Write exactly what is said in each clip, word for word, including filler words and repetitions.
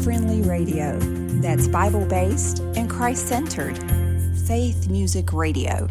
family-friendly radio that's Bible-based and Christ-centered. Faith Music Radio.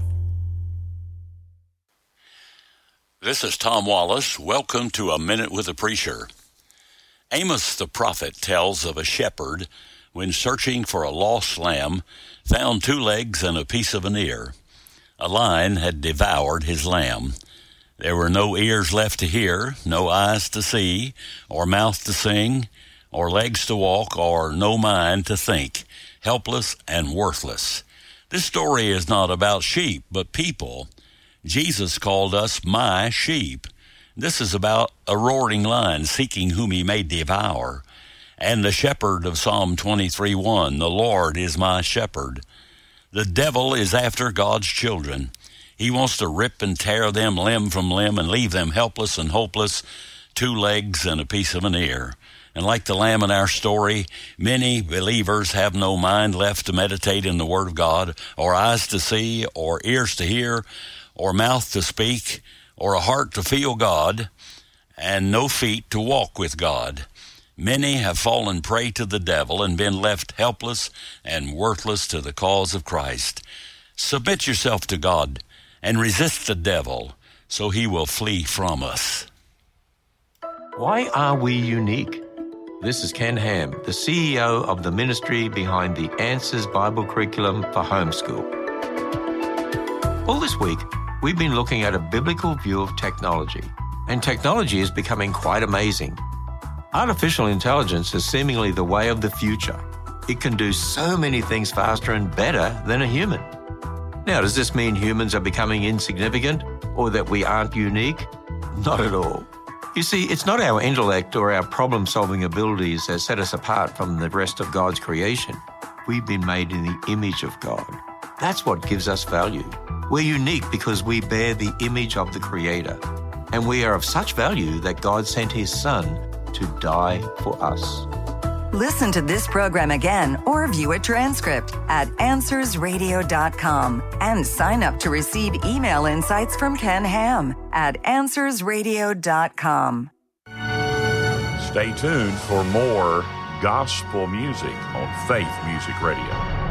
This is Tom Wallace. Welcome to A Minute with a Preacher. Amos the prophet tells of a shepherd when searching for a lost lamb, found two legs and a piece of an ear. A lion had devoured his lamb. There were no ears left to hear, no eyes to see, or mouth to sing, or legs to walk, or no mind to think, helpless and worthless. This story is not about sheep, but people. Jesus called us my sheep. This is about a roaring lion seeking whom he may devour. And the shepherd of Psalm twenty-three one, the Lord is my shepherd. The devil is after God's children. He wants to rip and tear them limb from limb and leave them helpless and hopeless, two legs and a piece of an ear. And like the lamb in our story, many believers have no mind left to meditate in the Word of God, or eyes to see, or ears to hear, or mouth to speak, or a heart to feel God, and no feet to walk with God. Many have fallen prey to the devil and been left helpless and worthless to the cause of Christ. Submit yourself to God and resist the devil, so he will flee from us. Why are we unique? This is Ken Ham, the C E O of the ministry behind the Answers Bible Curriculum for Homeschool. All this week, we've been looking at a biblical view of technology, and technology is becoming quite amazing. Artificial intelligence is seemingly the way of the future. It can do so many things faster and better than a human. Now, does this mean humans are becoming insignificant or that we aren't unique? Not at all. You see, it's not our intellect or our problem-solving abilities that set us apart from the rest of God's creation. We've been made in the image of God. That's what gives us value. We're unique because we bear the image of the Creator. And we are of such value that God sent His Son to die for us. Listen to this program again or view a transcript at answers radio dot com and sign up to receive email insights from Ken Ham at answers radio dot com. Stay tuned for more gospel music on Faith Music Radio.